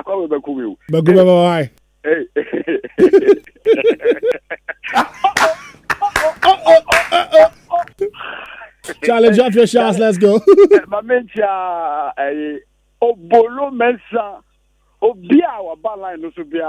call me Bakubu. Bakubu, Hey. Charlie, drop your shots. Let's go. Mamencha, Obolo Mensa, Obia, our bar line, no Subia.